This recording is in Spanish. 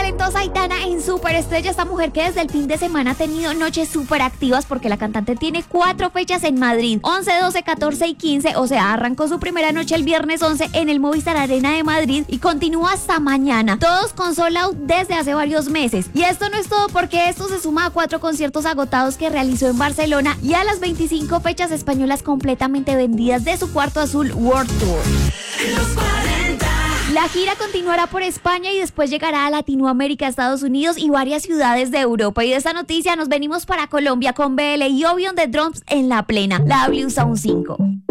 eventos, Aitana, en Superestrella, esta mujer que desde el fin de semana ha tenido noches súper activas porque la cantante tiene 4 fechas en Madrid, 11, 12, 14 y 15, o sea, arrancó su primera noche el viernes 11 en el Movistar Arena de Madrid y continúa hasta mañana, todos con sold out desde hace varios meses. Y esto no es todo, porque esto se suma a 4 conciertos agotados que realizó en Barcelona y a las 25 fechas españolas completamente vendidas de su Cuarto Azul World Tour. Los 40. La gira continuará por España y después llegará a Latinoamérica, Estados Unidos y varias ciudades de Europa. Y de esta noticia nos venimos para Colombia con BL y Obion de Drums en la plena, la W Sound 5.